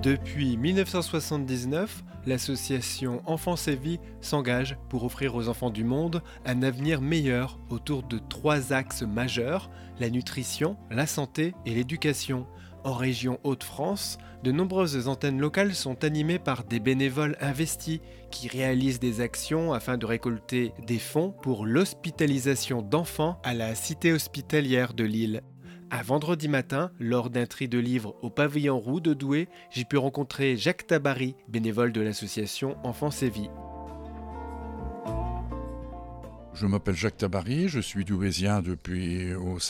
Depuis 1979, l'association Enfance et Vie s'engage pour offrir aux enfants du monde un avenir meilleur autour de 3 axes majeurs, la nutrition, la santé et l'éducation. En région Hauts-de-France, de nombreuses antennes locales sont animées par des bénévoles investis qui réalisent des actions afin de récolter des fonds pour l'hospitalisation d'enfants à la cité hospitalière de Lille. Un vendredi matin, lors d'un tri de livres au pavillon Roux de Douai, j'ai pu rencontrer Jacques Tabary, bénévole de l'association Enfance et Vie. Je m'appelle Jacques Tabary, je suis douaisien depuis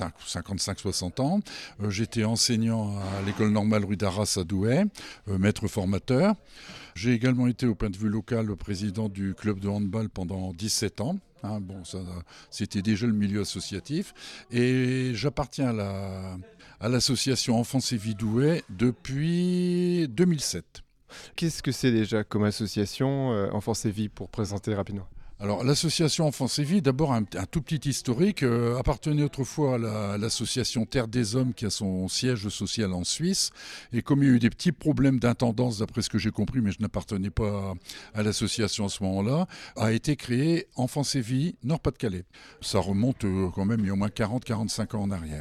55-60 ans. J'étais enseignant à l'école normale rue d'Arras à Douai, maître formateur. J'ai également été au point de vue local président du club de handball pendant 17 ans. C'était déjà le milieu associatif. Et j'appartiens à l'association Enfance et Vie Douai depuis 2007. Qu'est-ce que c'est déjà comme association Enfance et Vie pour présenter rapidement ? Alors l'association Enfance et Vie, d'abord un tout petit historique, appartenait autrefois à l'association Terre des Hommes qui a son siège social en Suisse. Et comme il y a eu des petits problèmes d'intendance, d'après ce que j'ai compris, mais je n'appartenais pas à l'association à ce moment-là, a été créée Enfance et Vie Nord-Pas-de-Calais. Ça remonte quand même il y a au moins 40-45 ans en arrière.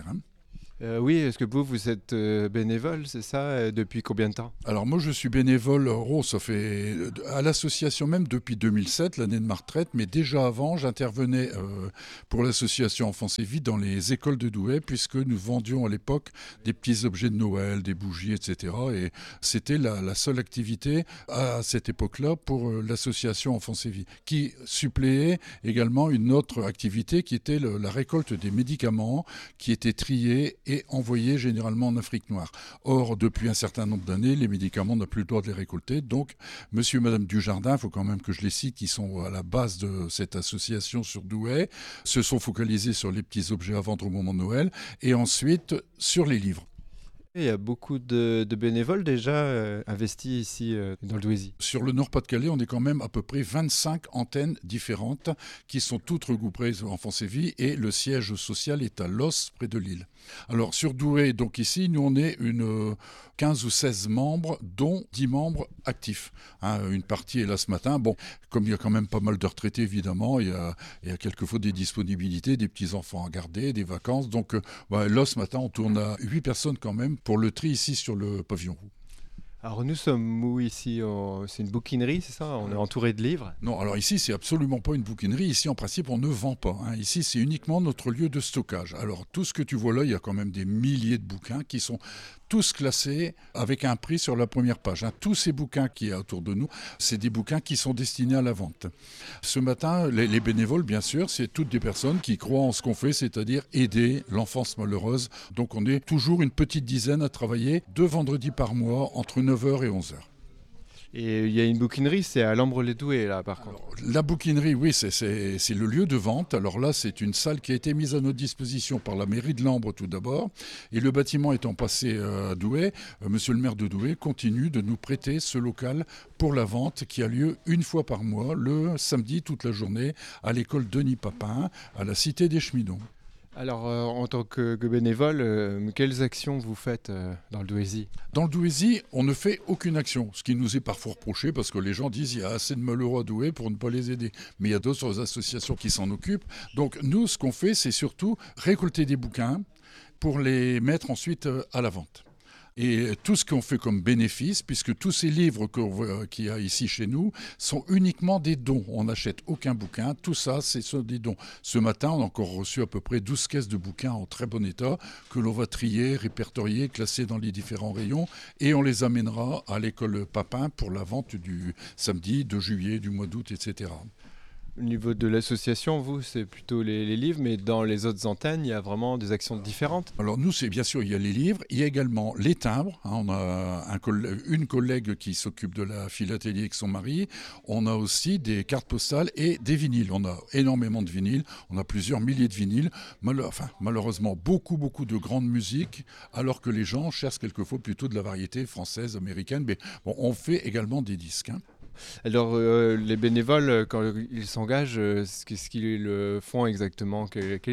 Oui, est-ce que vous êtes bénévole, c'est ça, depuis combien de temps ? Alors moi je suis bénévole, ça fait à l'association même depuis 2007, l'année de ma retraite, mais déjà avant j'intervenais pour l'association Enfance et Vie dans les écoles de Douai, puisque nous vendions à l'époque des petits objets de Noël, des bougies, etc. Et c'était la seule activité à cette époque-là pour l'association Enfance et Vie, qui suppléait également une autre activité qui était la récolte des médicaments qui étaient triés et envoyés généralement en Afrique noire. Or, depuis un certain nombre d'années, les médicaments, on n'a plus le droit de les récolter. Donc, monsieur et madame Dujardin, il faut quand même que je les cite, qui sont à la base de cette association sur Douai, se sont focalisés sur les petits objets à vendre au moment de Noël et ensuite sur les livres. Il y a beaucoup de bénévoles déjà investis ici dans le Douaisis. Sur le Nord-Pas-de-Calais, on est quand même à peu près 25 antennes différentes qui sont toutes regroupées en Enfance et Vie et le siège social est à Los, près de Lille. Alors sur Douai, donc ici, nous on est une 15 ou 16 membres, dont 10 membres actifs. Une partie est là ce matin. Bon, comme il y a quand même pas mal de retraités évidemment, il y a quelquefois des disponibilités, des petits-enfants à garder, des vacances. Donc là ce matin, on tourne à 8 personnes quand même pour le tri ici sur le pavillon Roux. Alors nous sommes où ici ? C'est une bouquinerie, c'est ça ? On est entouré de livres ? Non, alors ici c'est absolument pas une bouquinerie. Ici en principe on ne vend pas. Ici c'est uniquement notre lieu de stockage. Alors tout ce que tu vois là, il y a quand même des milliers de bouquins qui sont tous classés avec un prix sur la première page. Tous ces bouquins qui y a autour de nous, c'est des bouquins qui sont destinés à la vente. Ce matin, les bénévoles, bien sûr, c'est toutes des personnes qui croient en ce qu'on fait, c'est-à-dire aider l'enfance malheureuse. Donc on est toujours une petite dizaine à travailler 2 vendredis par mois entre 9h et 11h. Et il y a une bouquinerie, c'est à Lambre-les-Douais là par contre. Alors, la bouquinerie, oui, c'est le lieu de vente. Alors là, c'est une salle qui a été mise à notre disposition par la mairie de Lambre tout d'abord. Et le bâtiment étant passé à Douai, monsieur le maire de Douai continue de nous prêter ce local pour la vente qui a lieu une fois par mois, le samedi toute la journée, à l'école Denis Papin, à la cité des Cheminots. Alors, en tant que bénévole, quelles actions vous faites dans le Douaisis ? Dans le Douaisis, on ne fait aucune action, ce qui nous est parfois reproché parce que les gens disent qu'il y a assez de malheureux à Douai pour ne pas les aider. Mais il y a d'autres associations qui s'en occupent. Donc nous, ce qu'on fait, c'est surtout récolter des bouquins pour les mettre ensuite à la vente. Et tout ce qu'on fait comme bénéfice, puisque tous ces livres qu'il y a ici chez nous sont uniquement des dons. On n'achète aucun bouquin, tout ça, ce sont des dons. Ce matin, on a encore reçu à peu près 12 caisses de bouquins en très bon état que l'on va trier, répertorier, classer dans les différents rayons et on les amènera à l'école Papin pour la vente du samedi, de juillet, du mois d'août, etc. Au niveau de l'association, vous, c'est plutôt les livres, mais dans les autres antennes, il y a vraiment des actions différentes. Alors nous, c'est bien sûr, il y a les livres, il y a également les timbres. On a une collègue qui s'occupe de la philatélie avec son mari. On a aussi des cartes postales et des vinyles. On a énormément de vinyles, on a plusieurs milliers de vinyles. Malheureusement, beaucoup de grandes musiques, alors que les gens cherchent quelquefois plutôt de la variété française, américaine. Mais bon, on fait également des disques. Alors, les bénévoles, quand ils s'engagent, qu'est-ce qu'ils font exactement ? Quel est l'engagement ?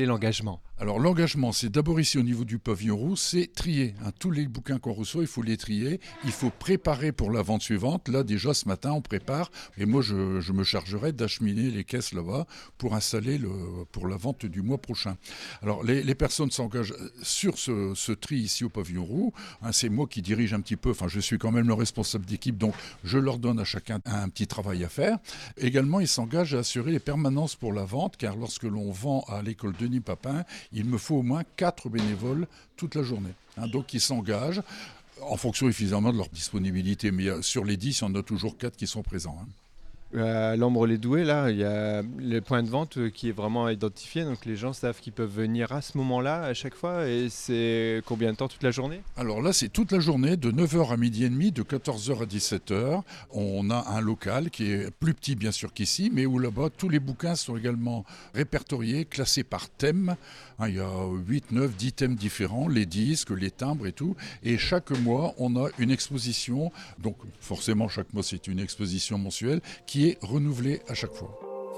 Alors l'engagement, c'est d'abord ici au niveau du pavillon rouge, c'est trier. Tous les bouquins qu'on reçoit, il faut les trier. Il faut préparer pour la vente suivante. Là déjà ce matin, on prépare. Et moi, je me chargerai d'acheminer les caisses là-bas pour installer pour la vente du mois prochain. Alors les personnes s'engagent sur ce tri ici au pavillon rouge. C'est moi qui dirige un petit peu. Enfin, je suis quand même le responsable d'équipe, donc je leur donne à chacun un petit travail à faire. Également, ils s'engagent à assurer les permanences pour la vente, car lorsque l'on vend à l'école Denis Papin, il me faut au moins 4 bénévoles toute la journée. Donc ils s'engagent en fonction évidemment de leur disponibilité. Mais sur les 10, il y en a toujours 4 qui sont présents. À Lembres-les-Doués, là, il y a le point de vente qui est vraiment identifié, donc les gens savent qu'ils peuvent venir à ce moment-là, à chaque fois, et c'est combien de temps, toute la journée ? Alors là, c'est toute la journée, de 9h à midi et demi, de 14h à 17h. On a un local qui est plus petit, bien sûr, qu'ici, mais où là-bas, tous les bouquins sont également répertoriés, classés par thème. Il y a 8, 9, 10 thèmes différents, les disques, les timbres et tout. Et chaque mois, on a une exposition, donc forcément, chaque mois, c'est une exposition mensuelle, qui est renouvelée à chaque fois.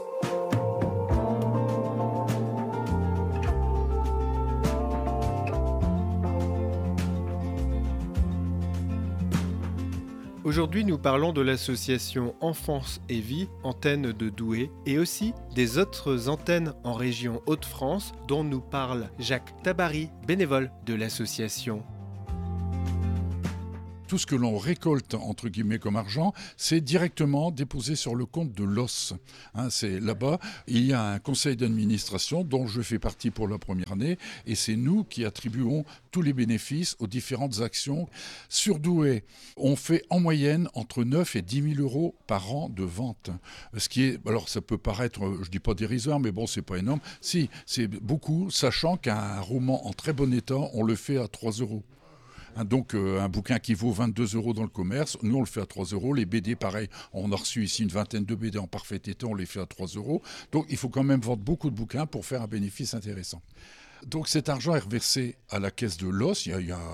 Aujourd'hui, nous parlons de l'association Enfance et Vie, antenne de Douai, et aussi des autres antennes en région Hauts-de-France dont nous parle Jacques Tabary, bénévole de l'association. Tout ce que l'on récolte, entre guillemets, comme argent, c'est directement déposé sur le compte de l'OS. C'est là-bas, il y a un conseil d'administration dont je fais partie pour la première année, et c'est nous qui attribuons tous les bénéfices aux différentes actions. Sur Douai, on fait en moyenne entre 9 et 10 000 euros par an de vente. Ce qui est, alors ça peut paraître, je dis pas dérisoire, mais bon, c'est pas énorme. Si, c'est beaucoup, sachant qu'un roman en très bon état, on le fait à 3 euros. Donc un bouquin qui vaut 22 euros dans le commerce, nous on le fait à 3 euros. Les BD, pareil, on a reçu ici une vingtaine de BD en parfait état, on les fait à 3 euros. Donc il faut quand même vendre beaucoup de bouquins pour faire un bénéfice intéressant. Donc cet argent est reversé à la caisse de l'OS.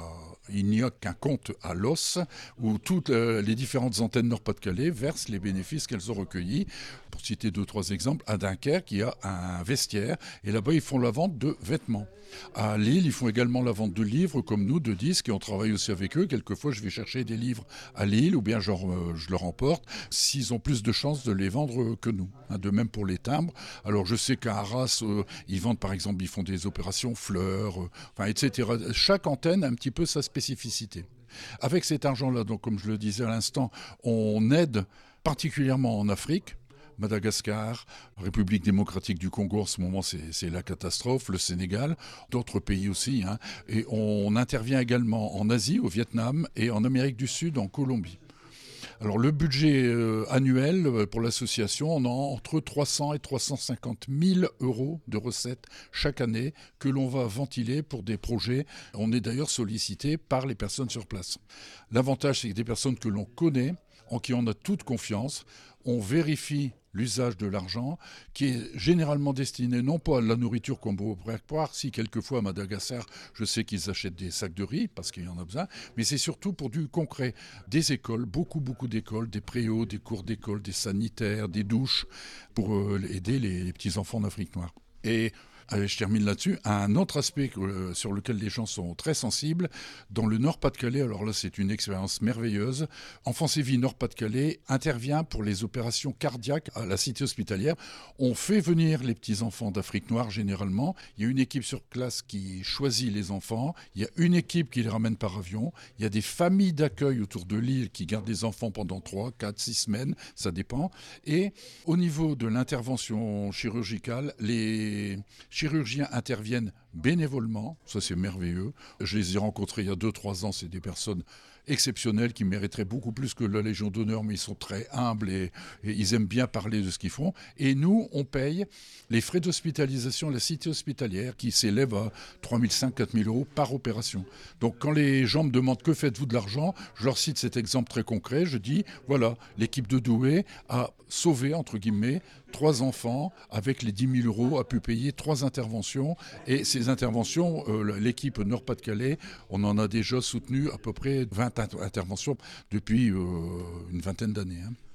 Il n'y a qu'un compte à l'OS où toutes les différentes antennes Nord-Pas-de-Calais versent les bénéfices qu'elles ont recueillis. Pour citer 2-3 exemples, à Dunkerque, il y a un vestiaire et là-bas ils font la vente de vêtements. À Lille, ils font également la vente de livres comme nous, de disques, et on travaille aussi avec eux. Quelquefois, je vais chercher des livres à Lille ou bien je leur emporte s'ils ont plus de chances de les vendre que nous. De même pour les timbres. Alors je sais qu'à Arras, ils vendent par exemple, ils font des opérations fleurs, etc. Chaque antenne a un petit peu sa spécificité. Avec cet argent-là, donc comme je le disais à l'instant, on aide particulièrement en Afrique. Madagascar, République démocratique du Congo, en ce moment c'est la catastrophe, le Sénégal, d'autres pays aussi. Et on intervient également en Asie, au Vietnam, et en Amérique du Sud, en Colombie. Alors le budget annuel pour l'association, on a entre 300 et 350 000 euros de recettes chaque année que l'on va ventiler pour des projets. On est d'ailleurs sollicité par les personnes sur place. L'avantage, c'est que des personnes que l'on connaît, en qui on a toute confiance, on vérifie l'usage de l'argent, qui est généralement destiné non pas à la nourriture comme vous pourrez croire, si quelquefois à Madagascar, je sais qu'ils achètent des sacs de riz, parce qu'il y en a besoin, mais c'est surtout pour du concret. Des écoles, beaucoup d'écoles, des préaux, des cours d'école, des sanitaires, des douches, pour aider les petits-enfants d'Afrique noire. Et je termine là-dessus. Un autre aspect sur lequel les gens sont très sensibles, dans le Nord-Pas-de-Calais, alors là c'est une expérience merveilleuse, Enfance et Vie Nord-Pas-de-Calais intervient pour les opérations cardiaques à la cité hospitalière. On fait venir les petits-enfants d'Afrique noire généralement. Il y a une équipe sur place qui choisit les enfants. Il y a une équipe qui les ramène par avion. Il y a des familles d'accueil autour de l'île qui gardent les enfants pendant 3, 4, 6 semaines, ça dépend. Et au niveau de l'intervention chirurgicale, les chirurgiens interviennent bénévolement, ça c'est merveilleux. Je les ai rencontrés il y a 2-3 ans, c'est des personnes exceptionnels qui mériteraient beaucoup plus que la Légion d'honneur, mais ils sont très humbles et ils aiment bien parler de ce qu'ils font. Et nous, on paye les frais d'hospitalisation à la cité hospitalière qui s'élèvent à 3 500 à 4 000 euros par opération. Donc quand les gens me demandent que faites-vous de l'argent, je leur cite cet exemple très concret. Je dis, voilà, l'équipe de Douai a sauvé, entre guillemets, 3 enfants avec les 10 000 euros, a pu payer 3 interventions. Et ces interventions, l'équipe Nord-Pas-de-Calais, on en a déjà soutenu à peu près 20 interventions depuis une vingtaine d'années.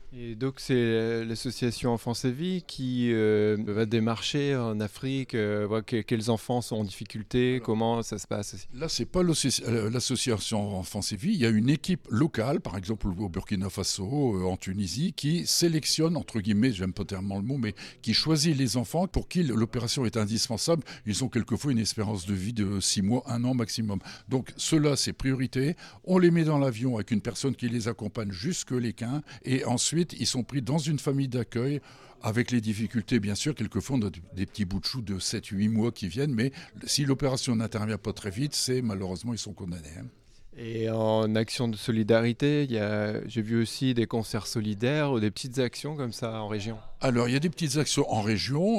Et donc c'est l'association Enfance et Vie qui va démarcher en Afrique, voir quels enfants sont en difficulté, comment ça se passe aussi. Là, c'est pas l'association Enfance et Vie. Il y a une équipe locale, par exemple au Burkina Faso, en Tunisie, qui sélectionne, entre guillemets, j'aime pas tellement le mot, mais qui choisit les enfants pour qui l'opération est indispensable. Ils ont quelquefois une espérance de vie de 6 mois, 1 an maximum. Donc ceux-là, c'est priorité. On les met dans l'avion avec une personne qui les accompagne jusque l'Équin, et ensuite, ils sont pris dans une famille d'accueil avec les difficultés, bien sûr. Quelquefois, on a des petits bouts de chou de 7-8 mois qui viennent, mais si l'opération n'intervient pas très vite, malheureusement, ils sont condamnés. Et en action de solidarité, j'ai vu aussi des concerts solidaires ou des petites actions comme ça en région. Alors, il y a des petites actions en région.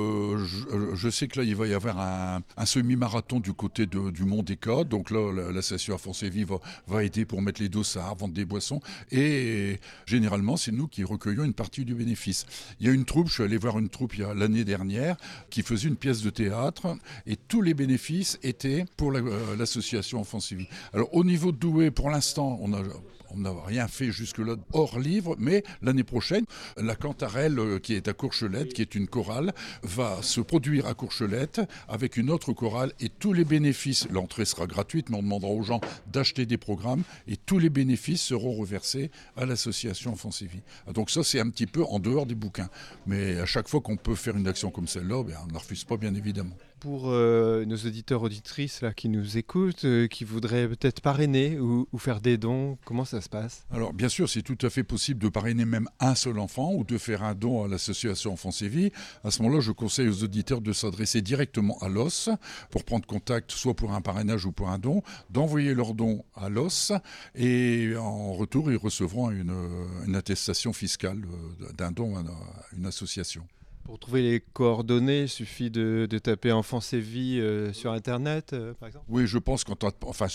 Je sais que là, il va y avoir un semi-marathon du côté du Mont des Cas. Donc là, l'association Enfance et Vie va aider pour mettre les dossards, vendre des boissons. Et généralement, c'est nous qui recueillons une partie du bénéfice. Il y a une troupe, je suis allé voir une troupe l'année dernière, qui faisait une pièce de théâtre. Et tous les bénéfices étaient pour l'association Enfance et Vie. Alors, au niveau de Douai, pour l'instant, on n'a rien fait jusque-là hors livre, mais l'année prochaine, la Cantarelle qui est à Courchelette, qui est une chorale, va se produire à Courchelette avec une autre chorale et tous les bénéfices, l'entrée sera gratuite, mais on demandera aux gens d'acheter des programmes et tous les bénéfices seront reversés à l'association Enfance et Vie. Donc ça, c'est un petit peu en dehors des bouquins. Mais à chaque fois qu'on peut faire une action comme celle-là, on ne la refuse pas, bien évidemment. Pour nos auditeurs auditrices là, qui nous écoutent, qui voudraient peut-être parrainer ou faire des dons, comment ça se passe ? Alors bien sûr, c'est tout à fait possible de parrainer même un seul enfant ou de faire un don à l'association Enfance et Vie. À ce moment-là, je conseille aux auditeurs de s'adresser directement à l'OS pour prendre contact, soit pour un parrainage ou pour un don, d'envoyer leur don à l'OS et en retour, ils recevront une attestation fiscale d'un don à une association. Pour trouver les coordonnées, il suffit de taper Enfance et Vie sur Internet, par exemple. Oui, je pense en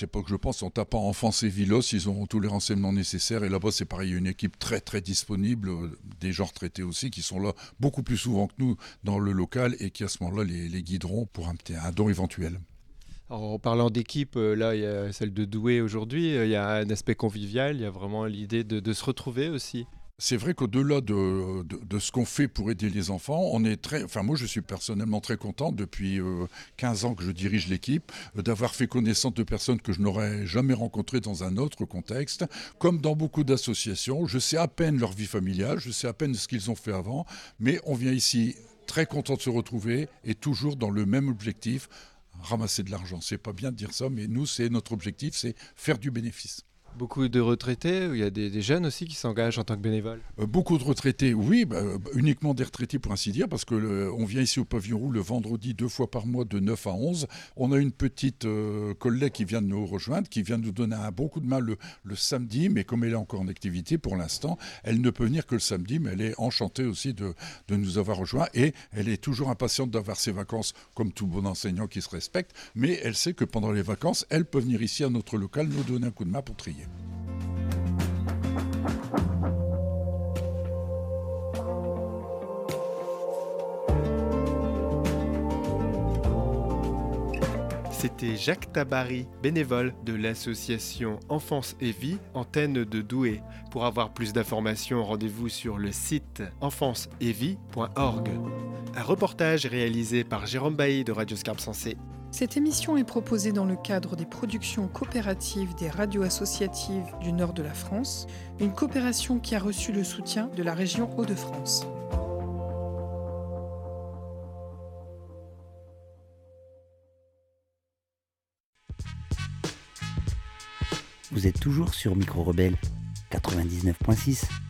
tapant Enfance et Vie LOS, ils auront tous les renseignements nécessaires. Et là-bas, c'est pareil, il y a une équipe très très disponible, des gens retraités aussi, qui sont là beaucoup plus souvent que nous dans le local et qui à ce moment-là les guideront pour un don éventuel. Alors, en parlant d'équipe, là, il y a celle de Douai aujourd'hui, il y a un aspect convivial, il y a vraiment l'idée de se retrouver aussi. C'est vrai qu'au-delà de ce qu'on fait pour aider les enfants, moi je suis personnellement très content depuis 15 ans que je dirige l'équipe, d'avoir fait connaissance de personnes que je n'aurais jamais rencontrées dans un autre contexte. Comme dans beaucoup d'associations, je sais à peine leur vie familiale, je sais à peine ce qu'ils ont fait avant, mais on vient ici très content de se retrouver et toujours dans le même objectif, ramasser de l'argent. C'est pas bien de dire ça, mais nous, notre objectif, c'est faire du bénéfice. Beaucoup de retraités, il y a des jeunes aussi qui s'engagent en tant que bénévoles. Beaucoup de retraités, oui, uniquement des retraités pour ainsi dire, parce qu'on vient ici au Pavillon Roux le vendredi 2 fois par mois de 9 à 11. On a une petite collègue qui vient de nous rejoindre, qui vient de nous donner un bon coup de main le samedi, mais comme elle est encore en activité pour l'instant, elle ne peut venir que le samedi, mais elle est enchantée aussi de nous avoir rejoints et elle est toujours impatiente d'avoir ses vacances, comme tout bon enseignant qui se respecte, mais elle sait que pendant les vacances, elle peut venir ici à notre local nous donner un coup de main pour trier. C'était Jacques Tabary, bénévole de l'association Enfance et Vie, antenne de Douai. Pour avoir plus d'informations, rendez-vous sur le site enfanceetvie.org. Un reportage réalisé par Jérôme Bailly de Radio Scarpe Sensée. Cette émission est proposée dans le cadre des productions coopératives des radios associatives du nord de la France, une coopération qui a reçu le soutien de la région Hauts-de-France. Vous êtes toujours sur Micro Rebelle 99.6.